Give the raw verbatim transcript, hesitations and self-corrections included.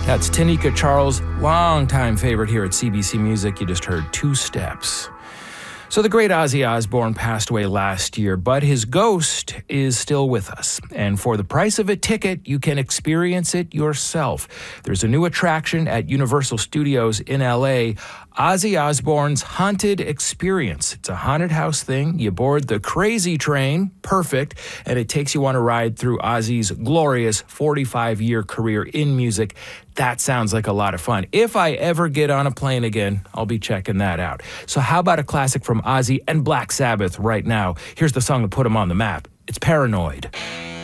That's Tanika Charles, longtime favorite here at C B C Music. You just heard Two Steps. So the great Ozzy Osbourne passed away last year, but his ghost is still with us. And for the price of a ticket, you can experience it yourself. There's a new attraction at Universal Studios in L A, Ozzy Osbourne's Haunted Experience. It's a haunted house thing. You board the Crazy Train, perfect, and it takes you on a ride through Ozzy's glorious forty-five-year career in music. That sounds like a lot of fun. If I ever get on a plane again, I'll be checking that out. So how about a classic from Ozzy and Black Sabbath right now? Here's the song that put him on the map. It's Paranoid.